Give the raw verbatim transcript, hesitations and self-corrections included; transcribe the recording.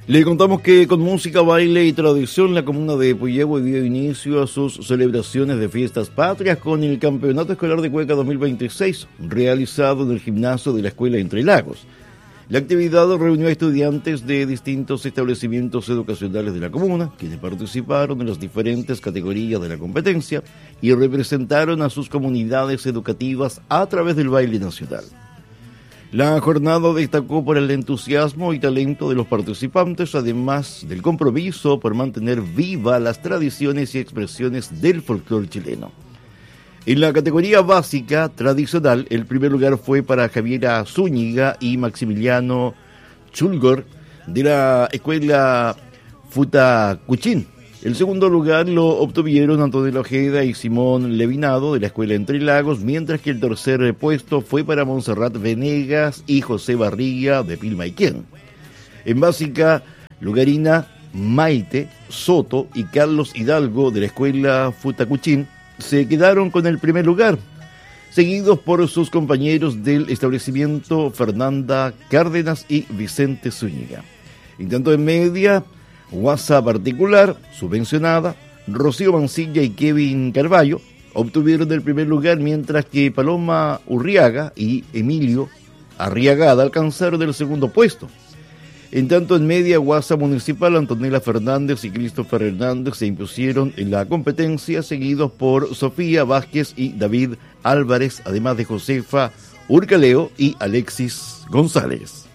Le contamos que con música, baile y tradición, la comuna de Puyehue dio inicio a sus celebraciones de fiestas patrias con el Campeonato Escolar de Cueca dos mil veintiséis, realizado en el gimnasio de la Escuela Entre Lagos. La actividad reunió a estudiantes de distintos establecimientos educacionales de la comuna, quienes participaron en las diferentes categorías de la competencia y representaron a sus comunidades educativas a través del baile nacional. La jornada destacó por el entusiasmo y talento de los participantes, además del compromiso por mantener viva las tradiciones y expresiones del folclore chileno. En la categoría básica tradicional, el primer lugar fue para Javiera Zúñiga y Maximiliano Chulgor de la Escuela Futacuchín. El segundo lugar lo obtuvieron Antonio Ojeda y Simón Levinado de la Escuela Entre Lagos, mientras que el tercer puesto fue para Montserrat Venegas y José Barriga de Pilmaiquén. En básica, Lugarina Maite Soto y Carlos Hidalgo de la Escuela Futacuchín se quedaron con el primer lugar, seguidos por sus compañeros del establecimiento Fernanda Cárdenas y Vicente Zúñiga. En tanto en media, Guasa Particular, subvencionada, Rocío Mancilla y Kevin Carballo obtuvieron el primer lugar, mientras que Paloma Urriaga y Emilio Arriagada alcanzaron el segundo puesto. En tanto en media, Guasa Municipal, Antonella Fernández y Christopher Hernández se impusieron en la competencia, seguidos por Sofía Vázquez y David Álvarez, además de Josefa Urcaleo y Alexis González.